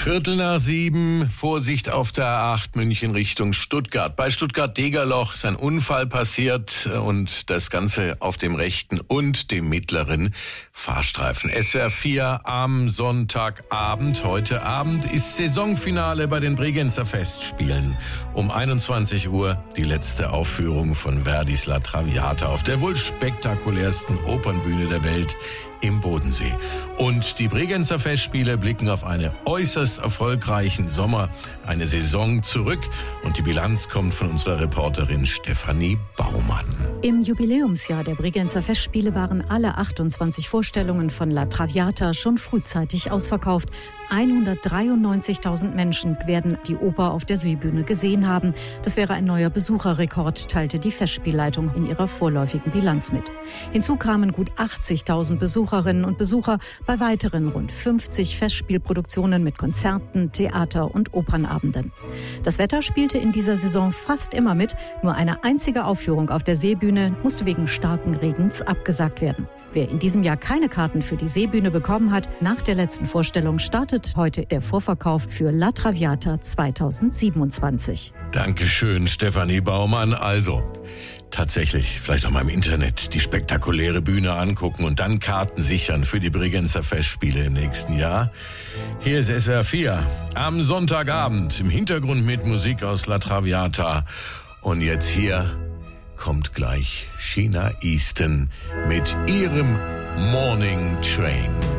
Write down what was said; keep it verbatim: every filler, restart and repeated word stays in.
Viertel nach sieben, Vorsicht auf der A acht München Richtung Stuttgart. Bei Stuttgart-Degerloch ist ein Unfall passiert und das Ganze auf dem rechten und dem mittleren Fahrstreifen. S W R vier am Sonntagabend. Heute Abend ist Saisonfinale bei den Bregenzer Festspielen. Um einundzwanzig Uhr die letzte Aufführung von Verdis La Traviata auf der wohl spektakulärsten Opernbühne der Welt im Bodensee. Und die Bregenzer Festspiele blicken auf einen äußerst erfolgreichen Sommer, eine Saison zurück. Und die Bilanz kommt von unserer Reporterin Stefanie Baumann. Im Jubiläumsjahr der Bregenzer Festspiele waren alle achtundzwanzig Vorstellungen von La Traviata schon frühzeitig ausverkauft. hundertdreiundneunzigtausend Menschen werden die Oper auf der Seebühne gesehen haben. Das wäre ein neuer Besucherrekord, teilte die Festspielleitung in ihrer vorläufigen Bilanz mit. Hinzu kamen gut achtzigtausend Besucherinnen und Besucher bei weiteren rund fünfzig Festspielproduktionen mit Konzerten, Theater- und Opernabenden. Das Wetter spielte in dieser Saison fast immer mit. Nur eine einzige Aufführung auf der Seebühne musste wegen starken Regens abgesagt werden. Wer in diesem Jahr keine Karten für die Seebühne bekommen hat, nach der letzten Vorstellung startet heute der Vorverkauf für La Traviata zweitausendsiebenundzwanzig. Dankeschön, Stefanie Baumann. Also, tatsächlich, vielleicht auch mal im Internet die spektakuläre Bühne angucken und dann Karten sichern für die Bregenzer Festspiele im nächsten Jahr. Hier ist S W R vier am Sonntagabend im Hintergrund mit Musik aus La Traviata. Und jetzt hier kommt gleich Sheena Easton mit ihrem Morning Train.